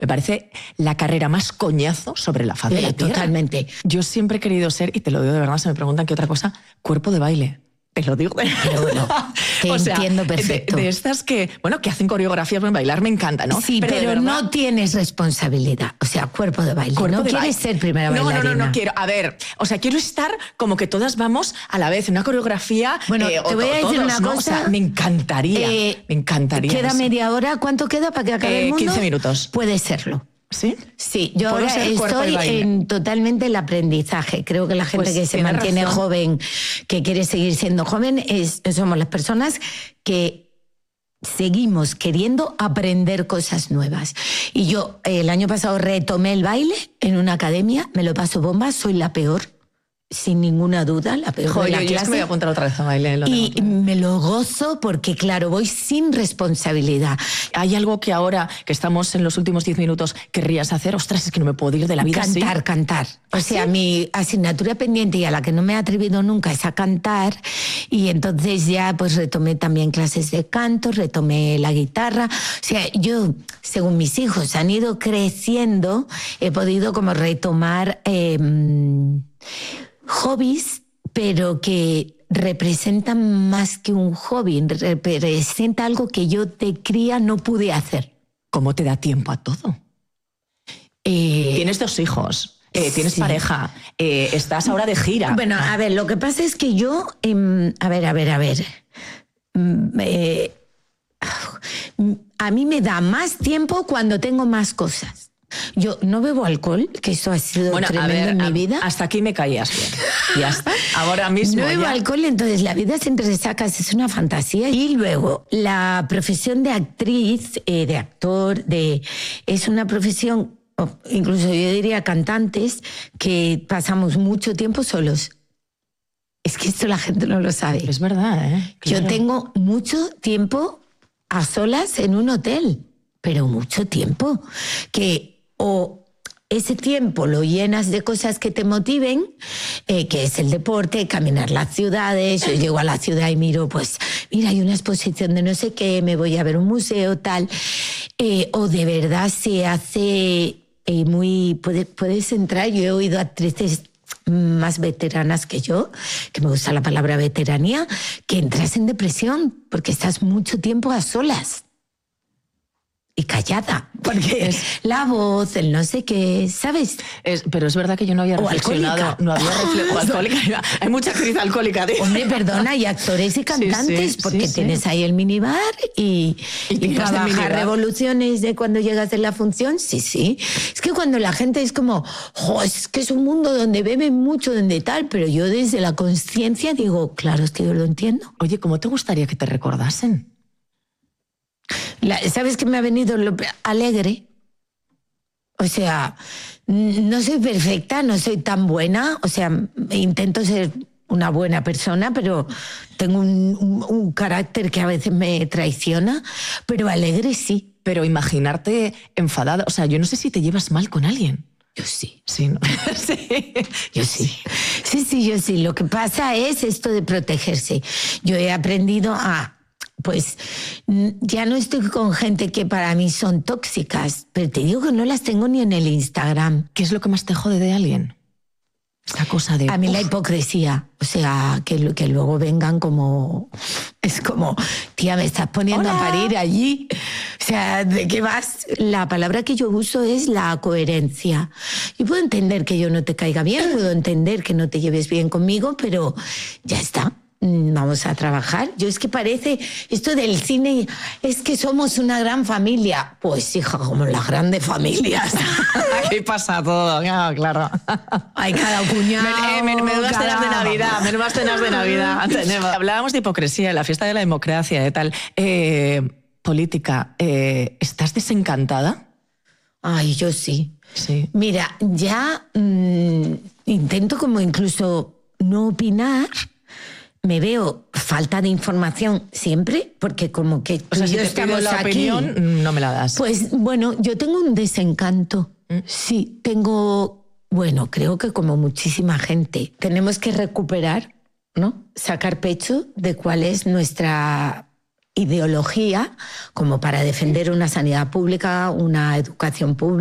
Me parece la carrera más coñazo sobre la faz de la tierra. Totalmente. Yo siempre he querido ser, y te lo digo de verdad, se me preguntan qué otra cosa, cuerpo de baile. Te lo digo. Pero bueno, te entiendo perfecto. De estas que, bueno, que hacen coreografías, bueno, bailar me encanta, ¿no? Sí, pero verdad, no tienes responsabilidad. O sea, cuerpo de baile. Cuerpo no de quieres baile. ser primera bailarina. No quiero. A ver, o sea, quiero estar como que todas vamos a la vez en una coreografía. Bueno, te voy a decir todos, una ¿no? cosa. O sea, me encantaría. Queda eso. media hora. ¿Cuánto queda para que acabe el mundo? 15 minutos. Puede serlo. ¿Sí? Sí, yo ¿Puedo ahora ser cuerpo y estoy baile? en totalmente el aprendizaje. Creo que la gente Pues que se tienes mantiene razón. joven, que quiere seguir siendo joven, somos las personas que seguimos queriendo aprender cosas nuevas. Y yo el año pasado retomé el baile en una academia, me lo paso bomba, soy la peor, sin ninguna duda, la peor de la Yo es clase. que me voy a apuntar otra vez a baile. Y me lo gozo porque, claro, voy sin responsabilidad. ¿Hay algo que ahora, que estamos en los últimos 10 minutos, querrías hacer? Ostras, es que no me puedo ir de la vida así. Cantar. O sea, mi asignatura pendiente y a la que no me he atrevido nunca es a cantar. Y entonces ya pues retomé también clases de canto, retomé la guitarra. O sea, yo, según mis hijos han ido creciendo, he podido como retomar hobbies, pero que representan más que un hobby, representa algo que yo de cría no pude hacer. ¿Cómo te da tiempo a todo? Tienes 2 hijos, tienes pareja, estás ahora de gira. Bueno, a ver, lo que pasa es que yo... a ver. A mí me da más tiempo cuando tengo más cosas. Yo no bebo alcohol, que eso ha sido tremendo en mi vida. Hasta aquí me caías bien. Ya está. Ahora mismo. No bebo alcohol, entonces la vida sin resacas es una fantasía. Y luego, la profesión de actriz, de actor, es una profesión, incluso yo diría cantantes, que pasamos mucho tiempo solos. Es que esto la gente no lo sabe. Es verdad, ¿eh? Claro. Yo tengo mucho tiempo a solas en un hotel, pero mucho tiempo. O ese tiempo lo llenas de cosas que te motiven, que es el deporte, caminar las ciudades. Yo llego a la ciudad y miro, pues, mira, hay una exposición de no sé qué, me voy a ver un museo, tal. O de verdad se hace puedes entrar. Yo he oído actrices más veteranas que yo, que me gusta la palabra veteranía, que entras en depresión porque estás mucho tiempo a solas. Y callada, porque es la voz, el no sé qué, ¿sabes? Pero es verdad que yo no había reflexionado. Alcohólica. No había reflexionado. Alcohólica. Hay mucha actriz alcohólica. ¿Tío? Hombre, perdona, y actores y cantantes, porque tienes ahí el minibar y para bajar revoluciones de cuando llegas de la función, sí. Es que cuando la gente es como, es que es un mundo donde beben mucho, donde tal, pero yo desde la conciencia digo, claro, es que yo lo entiendo. Oye, ¿cómo te gustaría que te recordasen? ¿Sabes qué me ha venido? Alegre. O sea, no soy perfecta, no soy tan buena. O sea, intento ser una buena persona, pero tengo un carácter que a veces me traiciona. Pero alegre sí. Pero imaginarte enfadada. O sea, yo no sé si te llevas mal con alguien. Yo sí. Sí, ¿no? Sí. Yo sí. Sí, yo sí. Lo que pasa es esto de protegerse. Yo he aprendido pues ya no estoy con gente que para mí son tóxicas, pero te digo que no las tengo ni en el Instagram. ¿Qué es lo que más te jode de alguien? Esa cosa de... A mí la hipocresía, o sea, que luego vengan como... Es como, tía, me estás poniendo a parir allí. O sea, ¿de qué vas? La palabra que yo uso es la coherencia. Yo puedo entender que yo no te caiga bien, puedo entender que no te lleves bien conmigo, pero ya está. Vamos a trabajar. Yo es que parece esto del cine, es que somos una gran familia. Pues hija, como las grandes familias. Aquí pasa todo, claro. Hay cada cuñado. Menudas cenas de Navidad, menudas cenas de Navidad. Hablábamos de hipocresía, de la fiesta de la democracia, de tal. Política, ¿estás desencantada? Ay, yo sí. Sí. Mira, ya intento como incluso no opinar. Me veo falta de información siempre, porque como que o sea, si yo te estamos pido la aquí, opinión, no me la das. Pues bueno, yo tengo un desencanto. Sí, creo que como muchísima gente. Tenemos que recuperar, ¿no? Sacar pecho de cuál es nuestra ideología como para defender una sanidad pública, una educación pública.